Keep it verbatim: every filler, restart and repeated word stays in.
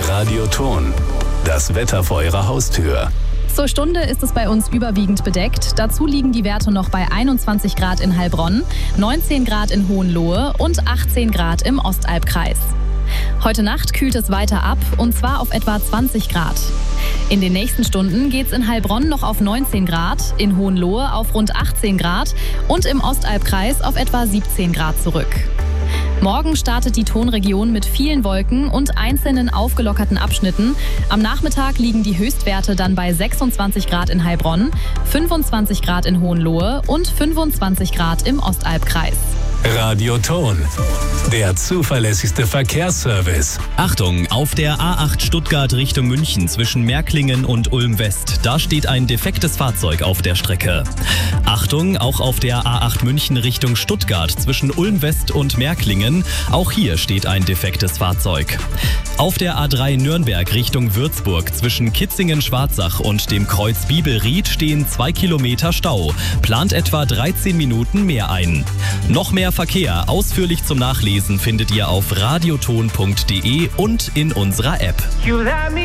Radioton. Das Wetter vor Ihrer Haustür. Zur Stunde ist es bei uns überwiegend bedeckt. Dazu liegen die Werte noch bei einundzwanzig Grad in Heilbronn, neunzehn Grad in Hohenlohe und achtzehn Grad im Ostalbkreis. Heute Nacht kühlt es weiter ab, und zwar auf etwa zwanzig Grad. In den nächsten Stunden geht es in Heilbronn noch auf neunzehn Grad, in Hohenlohe auf rund achtzehn Grad und im Ostalbkreis auf etwa siebzehn Grad zurück. Morgen startet die Tonregion mit vielen Wolken und einzelnen aufgelockerten Abschnitten. Am Nachmittag liegen die Höchstwerte dann bei sechsundzwanzig Grad in Heilbronn, fünfundzwanzig Grad in Hohenlohe und fünfundzwanzig Grad im Ostalbkreis. Radioton. Der zuverlässigste Verkehrsservice. Achtung, auf der A acht Stuttgart Richtung München zwischen Märklingen und Ulm-West. Da steht ein defektes Fahrzeug auf der Strecke. Achtung, auch auf der A acht München Richtung Stuttgart zwischen Ulm-West und Märklingen. Auch hier steht ein defektes Fahrzeug. Auf der A drei Nürnberg Richtung Würzburg zwischen Kitzingen-Schwarzach und dem Kreuz Bibelried stehen zwei Kilometer Stau. Plant etwa dreizehn Minuten mehr ein. Noch mehr Verkehr ausführlich zum Nachlesen findet ihr auf radioton punkt de und in unserer App.